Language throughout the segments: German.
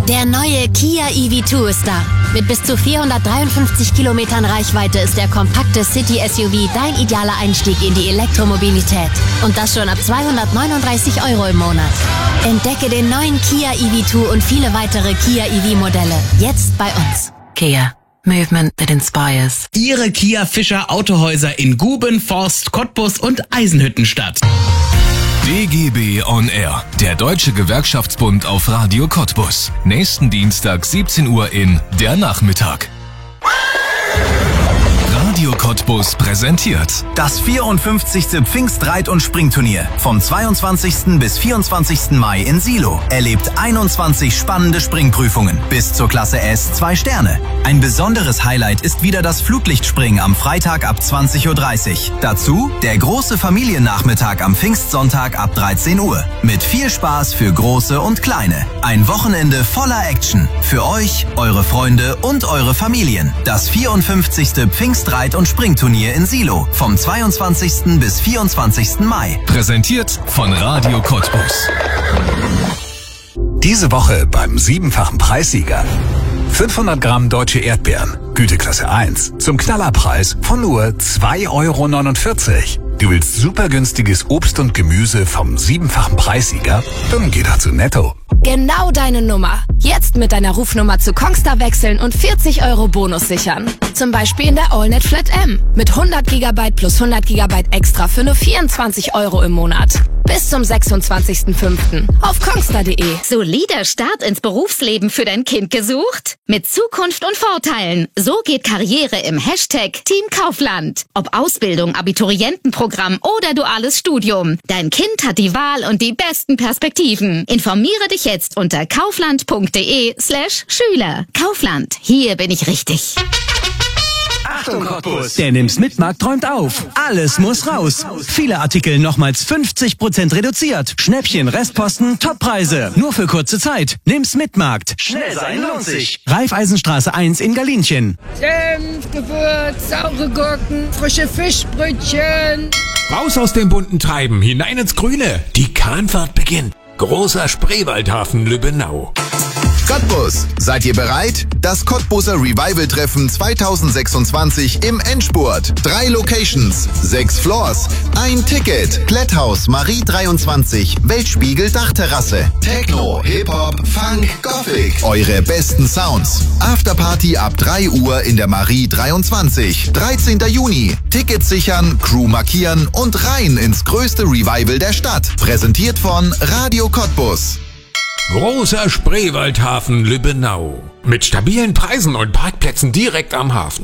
Der neue Kia EV2 ist da. Mit bis zu 453 Kilometern Reichweite ist der kompakte City-SUV dein idealer Einstieg in die Elektromobilität. Und das schon ab 239 € im Monat. Entdecke den neuen Kia EV2 und viele weitere Kia EV-Modelle. Jetzt bei uns. Kia. Movement that inspires. Ihre Kia Fischer Autohäuser in Guben, Forst, Cottbus und Eisenhüttenstadt. DGB on Air, der Deutsche Gewerkschaftsbund auf Radio Cottbus. Nächsten Dienstag 17 Uhr in Der Nachmittag. Radio Cottbus präsentiert das 54. Pfingstreit- und Springturnier vom 22. bis 24. Mai in Silo. Erlebt 21 spannende Springprüfungen bis zur Klasse S 2 Sterne. Ein besonderes Highlight ist wieder das Flutlichtspringen am Freitag ab 20:30 Uhr. Dazu der große Familiennachmittag am Pfingstsonntag ab 13 Uhr. Mit viel Spaß für Große und Kleine. Ein Wochenende voller Action. Für euch, eure Freunde und eure Familien. Das 54. Pfingstreit- und Springturnier in Silo vom 22. bis 24. Mai. Präsentiert von Radio Cottbus. Diese Woche beim 7-fachen Preissieger. 500 Gramm deutsche Erdbeeren, Güteklasse 1, zum Knallerpreis von nur 2,49 €. Du willst super günstiges Obst und Gemüse vom 7-fachen Preissieger? Dann geh doch zu Netto. Genau deine Nummer. Jetzt mit deiner Rufnummer zu Kongstar wechseln und 40 € Bonus sichern. Zum Beispiel in der AllNet Flat M. Mit 100 GB plus 100 GB extra für nur 24 € im Monat. Bis zum 26.05. auf kongstar.de. Solider Start ins Berufsleben für dein Kind gesucht? Mit Zukunft und Vorteilen. So geht Karriere im Hashtag Team Kaufland. Ob Ausbildung, Abiturientenprogramm oder duales Studium. Dein Kind hat die Wahl und die besten Perspektiven. Informiere dich jetzt unter kaufland.de/Schüler. Kaufland. Hier bin ich richtig. Achtung Cottbus! Der Nimm's Mitmarkt träumt auf. Alles muss raus. Viele Artikel nochmals 50% reduziert. Schnäppchen, Restposten, Toppreise. Nur für kurze Zeit. Nimm's Mitmarkt. Schnell sein lohnt sich. Raiffeisenstraße 1 in Galinchen. Senf, Gewürz, saure Gurken, frische Fischbrötchen. Raus aus dem bunten Treiben, hinein ins Grüne. Die Kahnfahrt beginnt. Großer Spreewaldhafen Lübbenau. Cottbus, seid ihr bereit? Das Cottbuser Revival-Treffen 2026 im Endspurt. 3 Locations, 6 Floors, ein Ticket. Kletthaus, Marie 23, Weltspiegel Dachterrasse. Techno, Hip-Hop, Funk, Gothic. Eure besten Sounds. Afterparty ab 3 Uhr in der Marie 23. 13. Juni. Tickets sichern, Crew markieren und rein ins größte Revival der Stadt. Präsentiert von Radio Cottbus. Großer Spreewaldhafen Lübbenau. Mit stabilen Preisen und Parkplätzen direkt am Hafen.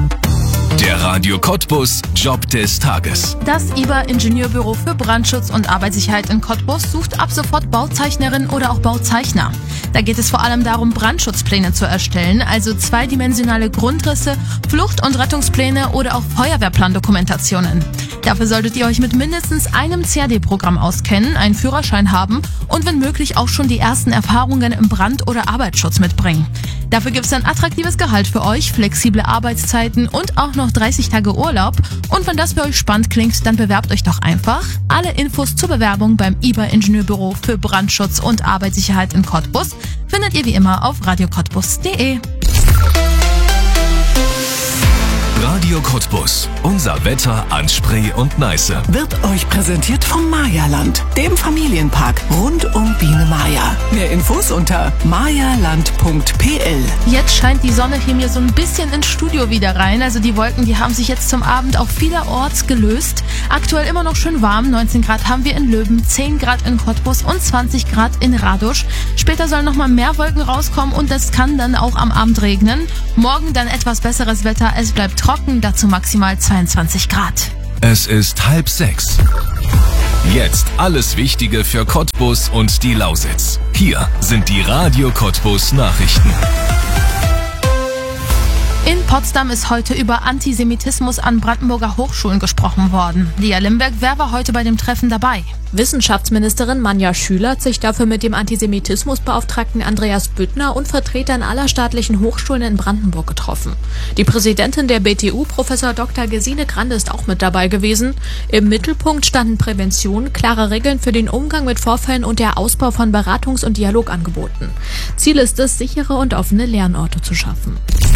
Der Radio Cottbus Job des Tages. Das IBA-Ingenieurbüro für Brandschutz und Arbeitssicherheit in Cottbus sucht ab sofort Bauzeichnerin oder auch Bauzeichner. Da geht es vor allem darum, Brandschutzpläne zu erstellen, also zweidimensionale Grundrisse, Flucht- und Rettungspläne oder auch Feuerwehrplandokumentationen. Dafür solltet ihr euch mit mindestens einem CAD-Programm auskennen, einen Führerschein haben und wenn möglich auch schon die ersten Erfahrungen im Brand- oder Arbeitsschutz mitbringen. Dafür gibt es ein attraktives Gehalt für euch, flexible Arbeitszeiten und auch noch 30 Tage Urlaub. Und wenn das für euch spannend klingt, dann bewerbt euch doch einfach. Alle Infos zur Bewerbung beim IBA-Ingenieurbüro für Brandschutz und Arbeitssicherheit in Cottbus findet ihr wie immer auf radiocottbus.de. Radio Cottbus. Unser Wetter an Spree und Neiße. Wird euch präsentiert vom Mayaland, dem Familienpark rund um Biene Maya. Mehr Infos unter mayaland.pl. Jetzt scheint die Sonne hier mir so ein bisschen ins Studio wieder rein. Also die Wolken, die haben sich jetzt zum Abend auch vielerorts gelöst. Aktuell immer noch schön warm. 19 Grad haben wir in Löben, 10 Grad in Cottbus und 20 Grad in Radosch. Später sollen nochmal mehr Wolken rauskommen und es kann dann auch am Abend regnen. Morgen dann etwas besseres Wetter. Es bleibt trocken, dazu maximal 22 Grad. Es ist 5:30. Jetzt alles Wichtige für Cottbus und die Lausitz. Hier sind die Radio Cottbus Nachrichten. In Potsdam ist heute über Antisemitismus an Brandenburger Hochschulen gesprochen worden. Lia Limberg, wer war heute bei dem Treffen dabei? Wissenschaftsministerin Manja Schüler hat sich dafür mit dem Antisemitismusbeauftragten Andreas Büttner und Vertretern aller staatlichen Hochschulen in Brandenburg getroffen. Die Präsidentin der BTU, Professor Dr. Gesine Grande, ist auch mit dabei gewesen. Im Mittelpunkt standen Prävention, klare Regeln für den Umgang mit Vorfällen und der Ausbau von Beratungs- und Dialogangeboten. Ziel ist es, sichere und offene Lernorte zu schaffen.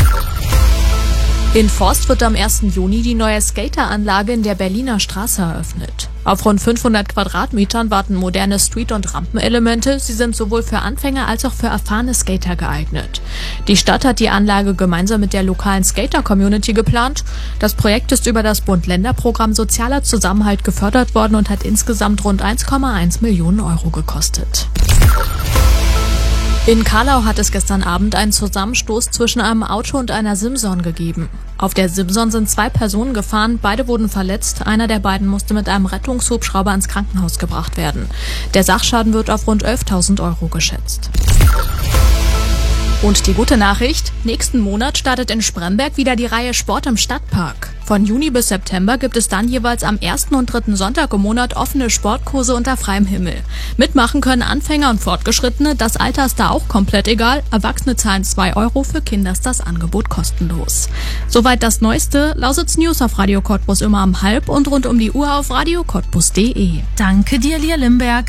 In Forst wird am 1. Juni die neue Skateranlage in der Berliner Straße eröffnet. Auf rund 500 Quadratmetern warten moderne Street- und Rampenelemente. Sie sind sowohl für Anfänger als auch für erfahrene Skater geeignet. Die Stadt hat die Anlage gemeinsam mit der lokalen Skater-Community geplant. Das Projekt ist über das Bund-Länder-Programm Sozialer Zusammenhalt gefördert worden und hat insgesamt rund 1,1 Millionen Euro gekostet. In Karlau hat es gestern Abend einen Zusammenstoß zwischen einem Auto und einer Simson gegeben. Auf der Simson sind 2 Personen gefahren, beide wurden verletzt. Einer der beiden musste mit einem Rettungshubschrauber ins Krankenhaus gebracht werden. Der Sachschaden wird auf rund 11.000 Euro geschätzt. Und die gute Nachricht: nächsten Monat startet in Spremberg wieder die Reihe Sport im Stadtpark. Von Juni bis September gibt es dann jeweils am 1. und 3. Sonntag im Monat offene Sportkurse unter freiem Himmel. Mitmachen können Anfänger und Fortgeschrittene, das Alter ist da auch komplett egal. Erwachsene zahlen 2 Euro, für Kinder ist das Angebot kostenlos. Soweit das Neueste. Lausitz News auf Radio Cottbus immer um 12:30 und rund um die Uhr auf radiocottbus.de. Danke dir, Lia Limberg.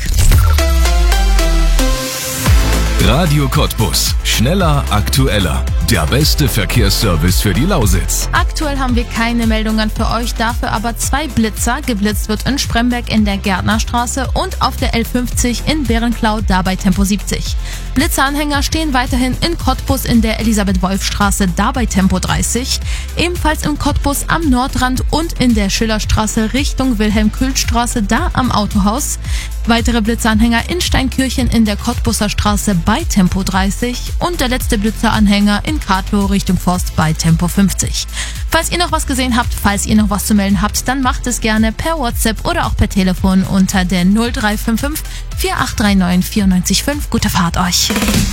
Radio Cottbus. Schneller, aktueller. Der beste Verkehrsservice für die Lausitz. Aktuell haben wir keine Meldungen für euch, dafür aber 2 Blitzer. Geblitzt wird in Spremberg in der Gärtnerstraße und auf der L50 in Bärenklau, dabei Tempo 70. Blitzeranhänger stehen weiterhin in Cottbus in der Elisabeth-Wolf-Straße, dabei Tempo 30. Ebenfalls im Cottbus am Nordrand und in der Schillerstraße Richtung Wilhelm-Kühl-Straße, da am Autohaus. Weitere Blitzeranhänger in Steinkirchen in der Cottbuser Straße bei Tempo 30 und der letzte Blitzeranhänger in Kartlow Richtung Forst bei Tempo 50. Falls ihr noch was gesehen habt, falls ihr noch was zu melden habt, dann macht es gerne per WhatsApp oder auch per Telefon unter der 0355 4839 945. Gute Fahrt euch.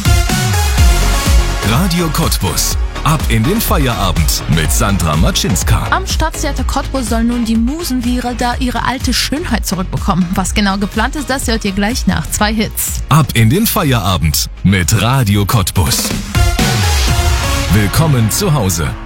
Radio Cottbus. Ab in den Feierabend mit Sandra Matschinska. Am Stadttheater Cottbus soll nun die Musenviere da ihre alte Schönheit zurückbekommen. Was genau geplant ist, das hört ihr gleich nach 2 Hits. Ab in den Feierabend mit Radio Cottbus. Willkommen zu Hause.